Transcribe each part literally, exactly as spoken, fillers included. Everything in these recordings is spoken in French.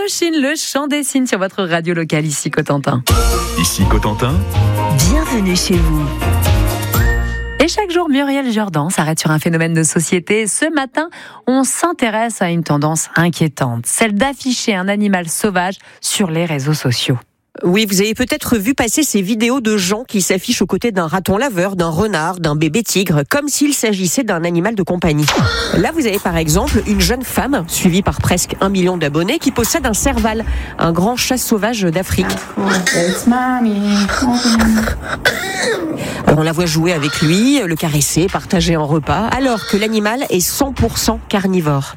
Indochine, le chant des cygnes sur votre radio locale ici Cotentin. Ici Cotentin. Bienvenue chez vous. Et chaque jour, Muriel Jordan s'arrête sur un phénomène de société. Ce matin, on s'intéresse à une tendance inquiétante, celle d'afficher un animal sauvage sur les réseaux sociaux. Oui, vous avez peut-être vu passer ces vidéos de gens qui s'affichent aux côtés d'un raton laveur, d'un renard, d'un bébé tigre, comme s'il s'agissait d'un animal de compagnie. Là, vous avez par exemple une jeune femme, suivie par presque un million d'abonnés, qui possède un serval, un grand chat sauvage d'Afrique. Alors on la voit jouer avec lui, le caresser, partager un repas, alors que l'animal est cent pour cent carnivore.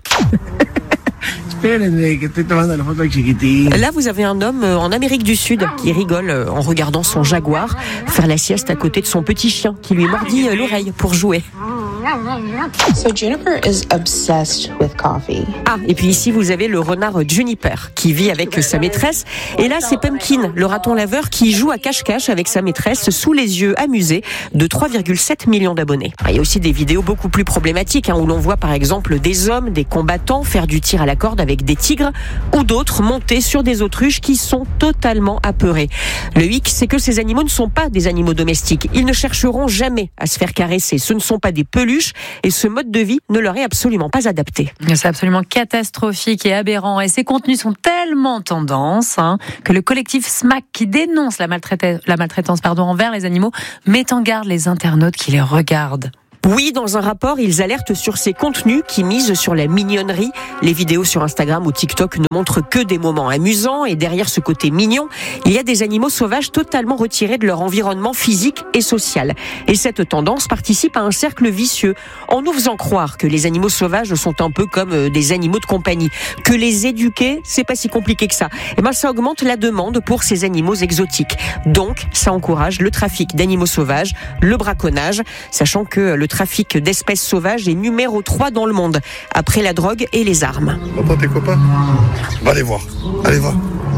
Là, vous avez un homme en Amérique du Sud qui rigole en regardant son jaguar faire la sieste à côté de son petit chien qui lui mordit l'oreille pour jouer. So Juniper is obsessed with coffee. Ah, et puis ici, vous avez le renard Juniper qui vit avec sa maîtresse. Et là, c'est Pumpkin, le raton laveur qui joue à cache-cache avec sa maîtresse sous les yeux amusés de trois virgule sept millions d'abonnés. Il y a aussi des vidéos beaucoup plus problématiques hein, où l'on voit par exemple des hommes, des combattants faire du tir à la corde avec des tigres ou d'autres monter sur des autruches qui sont totalement apeurés. Le hic, c'est que ces animaux ne sont pas des animaux domestiques. Ils ne chercheront jamais à se faire caresser. Ce ne sont pas des peluches et ce mode de vie ne leur est absolument pas adapté. C'est absolument catastrophique et aberrant et ces contenus sont tellement tendance hein, que le collectif S M A C qui dénonce la, maltraitance, la maltraitance pardon, envers les animaux met en garde les internautes qui les regardent. Oui, dans un rapport, ils alertent sur ces contenus qui misent sur la mignonnerie. Les vidéos sur Instagram ou TikTok ne montrent que des moments amusants et derrière ce côté mignon, il y a des animaux sauvages totalement retirés de leur environnement physique et social. Et cette tendance participe à un cercle vicieux en nous faisant croire que les animaux sauvages sont un peu comme des animaux de compagnie, que les éduquer, c'est pas si compliqué que ça. Et ben, ça augmente la demande pour ces animaux exotiques. Donc, ça encourage le trafic d'animaux sauvages, le braconnage, sachant que le trafic d'espèces sauvages est numéro trois dans le monde, après la drogue et les armes. Attends tes copains. Va aller voir. Allez voir.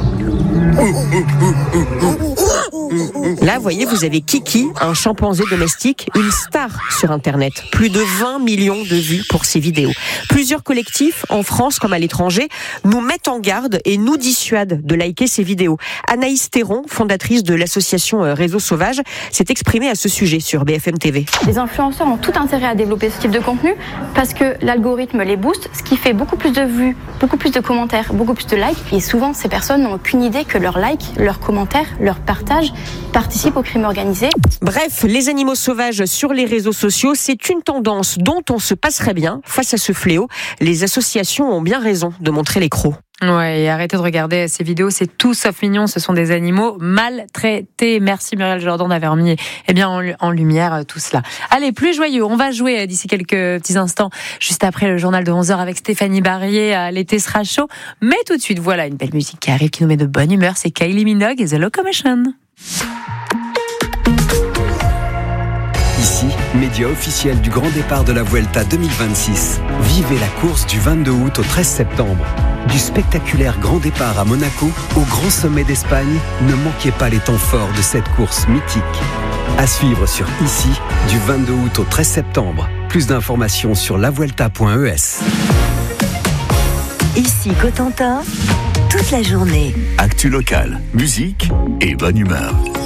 Là, vous voyez, vous avez Kiki, un chimpanzé domestique, une star sur Internet. Plus de vingt millions de vues pour ses vidéos. Plusieurs collectifs, en France comme à l'étranger, nous mettent en garde et nous dissuadent de liker ces vidéos. Anaïs Théron, fondatrice de l'association Réseau Sauvage, s'est exprimée à ce sujet sur B F M T V. Les influenceurs ont tout intérêt à développer ce type de contenu parce que l'algorithme les booste, ce qui fait beaucoup plus de vues, beaucoup plus de commentaires, beaucoup plus de likes. Et souvent, ces personnes n'ont aucune idée que leurs likes, leurs commentaires, leurs partages participent au crime organisé. Bref, les animaux sauvages sur les réseaux sociaux, c'est une tendance dont on se passerait bien. Face à ce fléau, les associations ont bien raison de montrer les crocs. Ouais, et arrêtez de regarder ces vidéos, c'est tout sauf mignon, ce sont des animaux maltraités. Merci Muriel Jordan d'avoir mis eh bien, en, en lumière tout cela. Allez, plus joyeux, on va jouer d'ici quelques petits instants, juste après le journal de onze heures avec Stéphanie Barrier, l'été sera chaud. Mais tout de suite, voilà une belle musique qui arrive, qui nous met de bonne humeur, c'est Kylie Minogue et The Locomotion. Ici, média officiel du grand départ de la Vuelta deux mille vingt-six. Vivez la course du vingt-deux août au treize septembre. Du spectaculaire grand départ à Monaco au grand sommet d'Espagne, ne manquez pas les temps forts de cette course mythique. À suivre sur Ici, du vingt-deux août au treize septembre. Plus d'informations sur la vuelta point e s. Ici Cotentin, toute la journée. Actu locale, musique et bonne humeur.